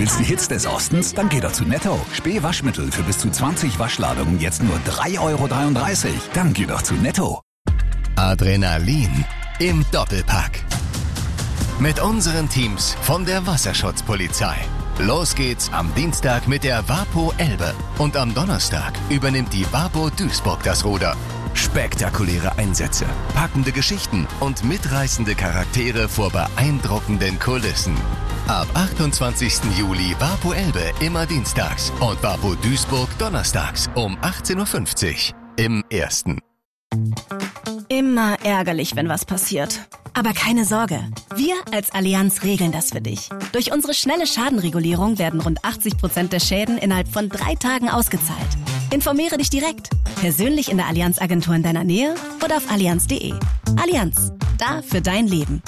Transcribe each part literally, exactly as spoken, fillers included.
willst die Hits des Ostens? Dann geh doch zu Netto. Spee Waschmittel für bis zu zwanzig Waschladungen jetzt nur drei Euro dreiunddreißig. Dann geh doch zu Netto. Adrenalin im Doppelpack. Mit unseren Teams von der Wasserschutzpolizei. Los geht's am Dienstag mit der Wapo Elbe. Und am Donnerstag übernimmt die Wapo Duisburg das Ruder. Spektakuläre Einsätze, packende Geschichten und mitreißende Charaktere vor beeindruckenden Kulissen. Ab achtundzwanzigsten Juli Wapo Elbe immer dienstags und Wapo Duisburg donnerstags um achtzehn Uhr fünfzig im Ersten. Immer ärgerlich, wenn was passiert. Aber keine Sorge, wir als Allianz regeln das für dich. Durch unsere schnelle Schadenregulierung werden rund achtzig Prozent der Schäden innerhalb von drei Tagen ausgezahlt. Informiere dich direkt, persönlich in der Allianz-Agentur in deiner Nähe oder auf allianz punkt de. Allianz, da für dein Leben.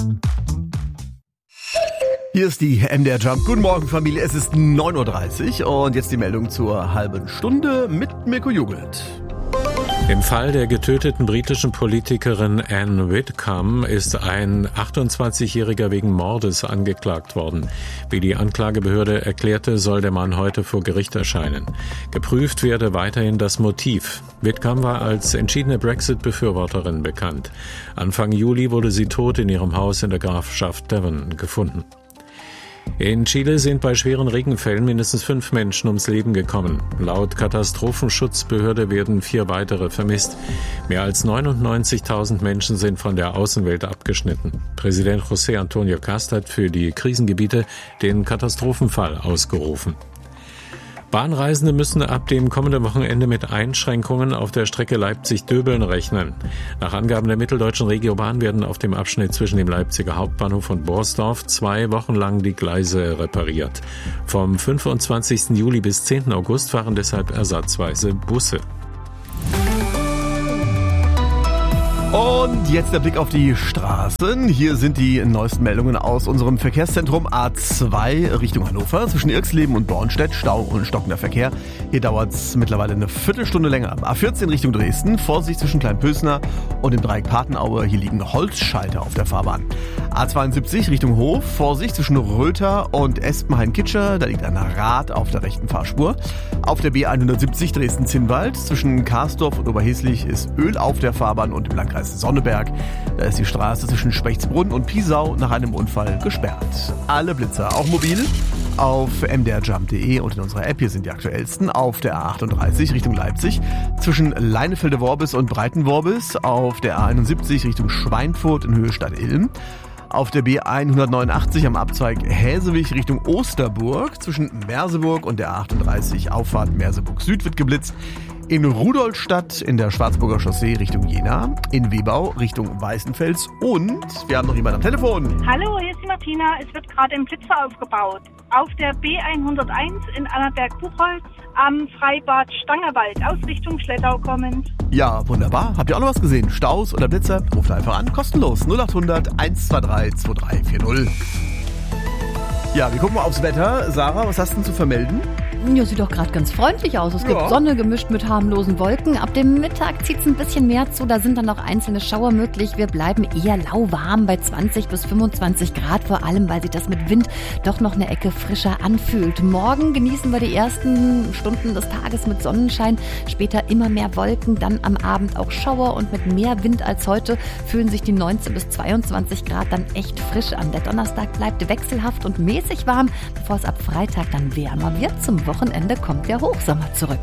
Hier ist die M D R Jump. Guten Morgen, Familie. Es ist neun Uhr dreißig und jetzt die Meldung zur halben Stunde mit Mirko Jugelt. Im Fall der getöteten britischen Politikerin Anne Whitcomb ist ein achtundzwanzigjähriger wegen Mordes angeklagt worden. Wie die Anklagebehörde erklärte, soll der Mann heute vor Gericht erscheinen. Geprüft werde weiterhin das Motiv. Whitcomb war als entschiedene Brexit-Befürworterin bekannt. Anfang Juli wurde sie tot in ihrem Haus in der Grafschaft Devon gefunden. In Chile sind bei schweren Regenfällen mindestens fünf Menschen ums Leben gekommen. Laut Katastrophenschutzbehörde werden vier weitere vermisst. Mehr als neunundneunzigtausend Menschen sind von der Außenwelt abgeschnitten. Präsident José Antonio Cast hat für die Krisengebiete den Katastrophenfall ausgerufen. Bahnreisende müssen ab dem kommenden Wochenende mit Einschränkungen auf der Strecke Leipzig-Döbeln rechnen. Nach Angaben der Mitteldeutschen Regiobahn werden auf dem Abschnitt zwischen dem Leipziger Hauptbahnhof und Borsdorf zwei Wochen lang die Gleise repariert. Vom fünfundzwanzigsten Juli bis zehnten August fahren deshalb ersatzweise Busse. Und jetzt der Blick auf die Straßen. Hier sind die neuesten Meldungen aus unserem Verkehrszentrum A zwei Richtung Hannover. Zwischen Irxleben und Bornstedt Stau und stockender Verkehr. Hier dauert es mittlerweile eine Viertelstunde länger. A vierzehn Richtung Dresden. Vorsicht zwischen Kleinpösner und dem Dreieck Patenaue. Hier liegen Holzschalter auf der Fahrbahn. A zweiundsiebzig Richtung Hof. Vorsicht zwischen Röther und Espenhain-Kitscher. Da liegt ein Rad auf der rechten Fahrspur. Auf der B hundertsiebzig Dresden-Zinnwald. Zwischen Karsdorf und Oberheslich ist Öl auf der Fahrbahn und im Landkreis Sonneberg. Da ist die Straße zwischen Spechtsbrunn und Piesau nach einem Unfall gesperrt. Alle Blitzer, auch mobil, auf m d r jump punkt de und in unserer App. Hier sind die aktuellsten. Auf der A achtunddreißig Richtung Leipzig, zwischen Leinefelde-Worbis und Breitenworbis. Auf der A einundsiebzig Richtung Schweinfurt in Höhe Stadt-Ilm. Auf der B hundertneunundachtzig am Abzweig Häsewig Richtung Osterburg. Zwischen Merseburg und der A achtunddreißig Auffahrt Merseburg Süd wird geblitzt. In Rudolstadt in der Schwarzburger Chaussee Richtung Jena, in Webau Richtung Weißenfels und wir haben noch jemanden am Telefon. Hallo, hier ist die Martina. Es wird gerade ein Blitzer aufgebaut. Auf der B hunderteins in Annaberg-Buchholz am Freibad Stangerwald aus Richtung Schlettau kommend. Ja, wunderbar. Habt ihr auch noch was gesehen? Staus oder Blitzer? Ruft einfach an. Kostenlos. null achthundert eins zwei drei zwei drei vier null. Ja, wir gucken mal aufs Wetter. Sarah, was hast du denn zu vermelden? Ja, sieht doch gerade ganz freundlich aus. Es gibt Ja. Sonne gemischt mit harmlosen Wolken. Ab dem Mittag zieht es ein bisschen mehr zu. Da sind dann noch einzelne Schauer möglich. Wir bleiben eher lauwarm bei zwanzig bis fünfundzwanzig Grad. Vor allem, weil sich das mit Wind doch noch eine Ecke frischer anfühlt. Morgen genießen wir die ersten Stunden des Tages mit Sonnenschein. Später immer mehr Wolken. Dann am Abend auch Schauer. Und mit mehr Wind als heute fühlen sich die neunzehn bis zweiundzwanzig Grad dann echt frisch an. Der Donnerstag bleibt wechselhaft und mäßig warm, bevor es ab Freitag dann wärmer wird. Zum Wochenende kommt der Hochsommer zurück.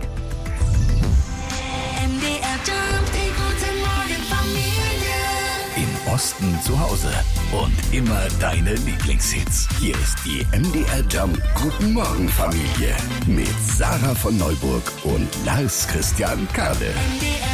Im Osten zu Hause und immer deine Lieblingshits. Hier ist die M D R Jump Guten Morgen Familie mit Sarah von Neuburg und Lars Christian Kade.